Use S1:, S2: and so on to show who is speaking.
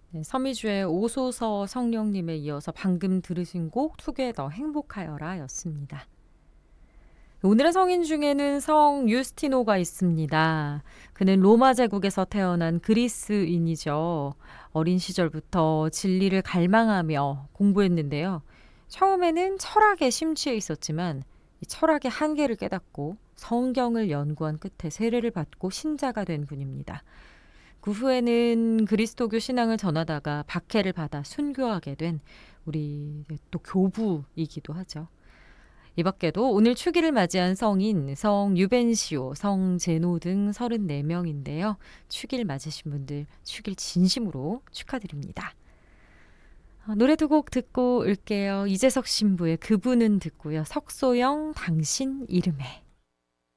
S1: 네, 서미주의 오소서 성령님에 이어서 방금 들으신 곡 투게더 행복하여라 였습니다. 오늘의 성인 중에는 성 유스티노가 있습니다. 그는 로마 제국에서 태어난 그리스인이죠. 어린 시절부터 진리를 갈망하며 공부했는데요. 처음에는 철학에 심취해 있었지만 이 철학의 한계를 깨닫고 성경을 연구한 끝에 세례를 받고 신자가 된 분입니다. 그 후에는 그리스도교 신앙을 전하다가 박해를 받아 순교하게 된 우리 또 교부이기도 하죠. 이 밖에도 오늘 축일을 맞이한 성인, 성 유벤시오, 성 제노 등 34명인데요. 축일 맞으신 분들 축일 진심으로 축하드립니다. 노래 두 곡 듣고 올게요. 이재석 신부의 그분은 듣고요. 석소영 당신 이름에.